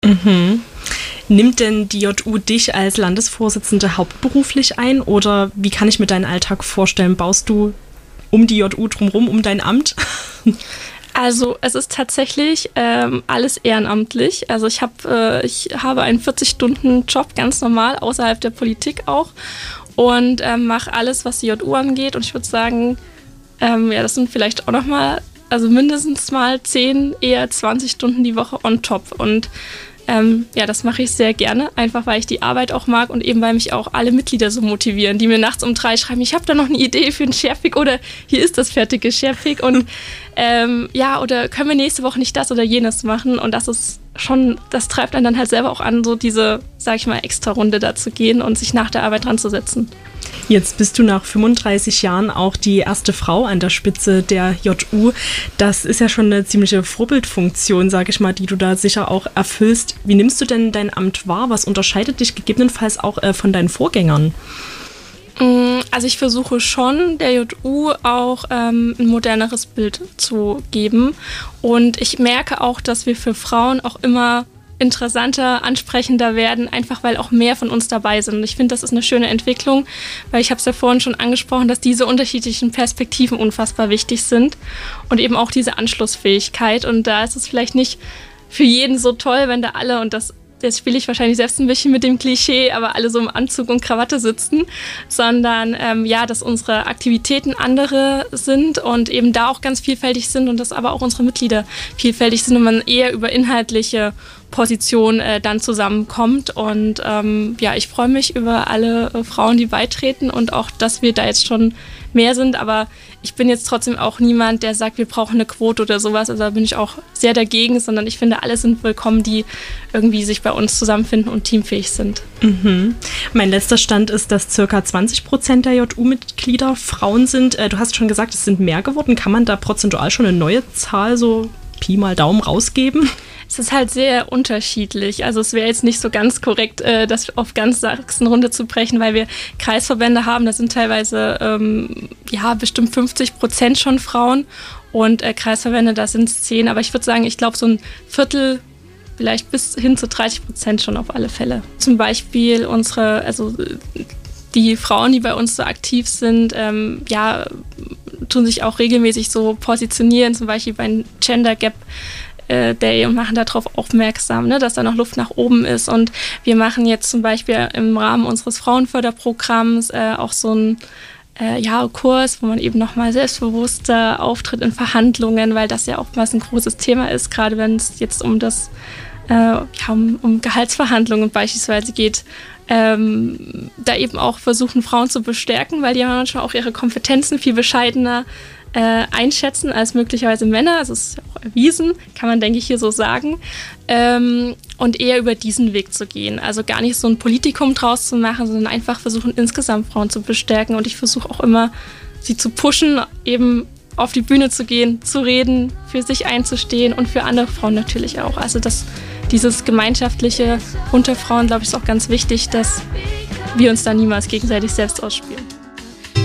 Mhm. Nimmt denn die JU dich als Landesvorsitzende hauptberuflich ein oder wie kann ich mir deinen Alltag vorstellen? Baust du um die JU drumherum, um dein Amt? Also es ist tatsächlich alles ehrenamtlich. Also ich habe einen 40-Stunden-Job ganz normal, außerhalb der Politik auch und mache alles, was die JU angeht. Und ich würde sagen, das sind vielleicht auch nochmal, also mindestens mal 10, eher 20 Stunden die Woche on top. Und das mache ich sehr gerne, einfach weil ich die Arbeit auch mag und eben weil mich auch alle Mitglieder so motivieren, die mir nachts um 3 schreiben, ich habe da noch eine Idee für einen Sharepick oder hier ist das fertige Sharepick und oder können wir nächste Woche nicht das oder jenes machen und das ist schon, das treibt einen dann halt selber auch an, so diese, sag ich mal, extra Runde da zu gehen und sich nach der Arbeit dran zu setzen. Jetzt bist du nach 35 Jahren auch die erste Frau an der Spitze der JU. Das ist ja schon eine ziemliche Vorbildfunktion, sage ich mal, die du da sicher auch erfüllst. Wie nimmst du denn dein Amt wahr? Was unterscheidet dich gegebenenfalls auch von deinen Vorgängern? Also ich versuche schon, der JU auch ein moderneres Bild zu geben. Und ich merke auch, dass wir für Frauen auch immer interessanter, ansprechender werden, einfach weil auch mehr von uns dabei sind. Und ich finde, das ist eine schöne Entwicklung, weil ich habe es ja vorhin schon angesprochen, dass diese unterschiedlichen Perspektiven unfassbar wichtig sind und eben auch diese Anschlussfähigkeit. Und da ist es vielleicht nicht für jeden so toll, wenn da alle, und das jetzt spiele ich wahrscheinlich selbst ein bisschen mit dem Klischee, aber alle so im Anzug und Krawatte sitzen, sondern dass unsere Aktivitäten andere sind und eben da auch ganz vielfältig sind und dass aber auch unsere Mitglieder vielfältig sind und man eher über inhaltliche Position dann zusammenkommt. Und ich freue mich über alle Frauen, die beitreten und auch, dass wir da jetzt schon mehr sind. Aber ich bin jetzt trotzdem auch niemand, der sagt, wir brauchen eine Quote oder sowas. Also da bin ich auch sehr dagegen, sondern ich finde, alle sind willkommen, die irgendwie sich bei uns zusammenfinden und teamfähig sind. Mhm. Mein letzter Stand ist, dass ca. 20% der JU-Mitglieder Frauen sind. Du hast schon gesagt, es sind mehr geworden. Kann man da prozentual schon eine neue Zahl, so Pi mal Daumen, rausgeben? Es ist halt sehr unterschiedlich. Also es wäre jetzt nicht so ganz korrekt, das auf ganz Sachsen runterzubrechen, weil wir Kreisverbände haben, da sind teilweise bestimmt 50% schon Frauen und Kreisverbände, da sind es 10. Aber ich würde sagen, ich glaube so ein Viertel, vielleicht bis hin zu 30% schon auf alle Fälle. Zum Beispiel die Frauen, die bei uns so aktiv sind, tun sich auch regelmäßig so positionieren, zum Beispiel beim Gender Gap Day und machen darauf aufmerksam, ne, dass da noch Luft nach oben ist. Und wir machen jetzt zum Beispiel im Rahmen unseres Frauenförderprogramms auch so einen Kurs, wo man eben nochmal selbstbewusster auftritt in Verhandlungen, weil das ja oftmals ein großes Thema ist, gerade wenn es jetzt um Gehaltsverhandlungen beispielsweise geht, da eben auch versuchen, Frauen zu bestärken, weil die haben manchmal auch ihre Kompetenzen viel bescheidener einschätzen als möglicherweise Männer. Das ist auch erwiesen, kann man, denke ich, hier so sagen. Und eher über diesen Weg zu gehen. Also gar nicht so ein Politikum draus zu machen, sondern einfach versuchen, insgesamt Frauen zu bestärken. Und ich versuche auch immer, sie zu pushen, eben auf die Bühne zu gehen, zu reden, für sich einzustehen und für andere Frauen natürlich auch. Also dieses Gemeinschaftliche unter Frauen, glaube ich, ist auch ganz wichtig, dass wir uns da niemals gegenseitig selbst ausspielen.